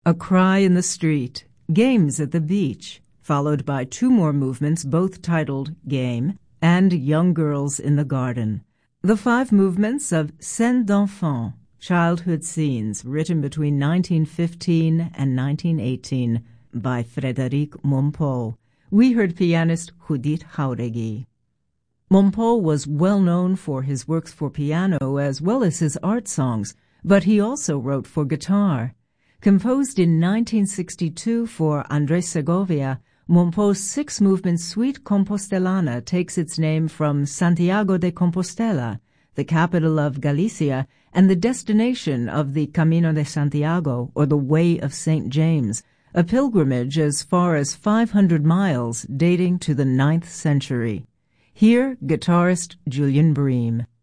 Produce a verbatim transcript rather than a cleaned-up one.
A Cry in the Street, Games at the Beach, followed by two more movements both titled Game and Young Girls in the Garden. The five movements of Scènes d'enfants, Childhood Scenes, written between nineteen fifteen and nineteen eighteen by Frédéric Mompot. We heard pianist Judith Jauregui. Mompot was well known for his works for piano as well as his art songs, but he also wrote for guitar. Composed in nineteen sixty-two for Andrés Segovia, Mompot's six-movement Suite Compostelana takes its name from Santiago de Compostela, the capital of Galicia and the destination of the Camino de Santiago, or the Way of Saint James, a pilgrimage as far as five hundred miles dating to the ninth century. Here, guitarist Julian Bream.